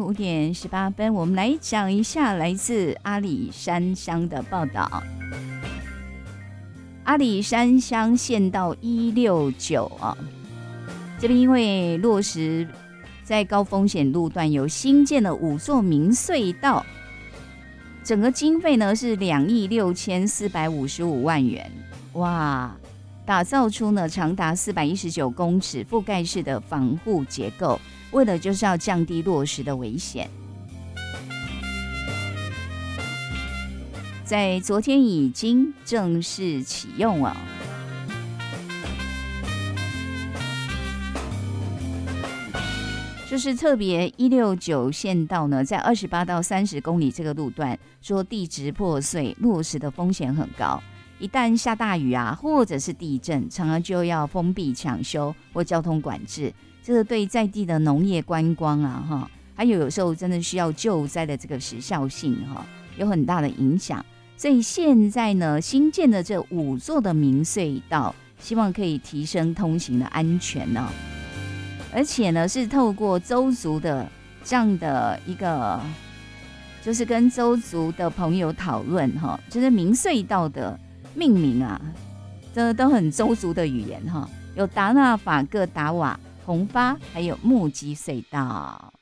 5点18分，我们来讲一下来自阿里山乡的报道。阿里山乡县道169啊，这边因为落实在高风险路段有新建了5座明隧道，整个经费呢是2.6455亿，哇！打造出呢长达419公尺覆盖式的防护结构，为了就是要降低落石的危险。在昨天已经正式启用了。就是特别169县道呢，在28到30公里这个路段，说地质破碎，落石的风险很高。一旦下大雨啊，或者是地震，常常就要封闭抢修或交通管制，这个对在地的农业观光啊，还有时候真的需要救灾的这个时效性有很大的影响。所以现在呢，新建的这5座的明隧道，希望可以提升通行的安全而且呢，是透过邹族的这样的一个，就是跟邹族的朋友讨论就是明隧道的命名啊，这都很邹族的语言有达纳法各达瓦、红发，还有木屐隧道。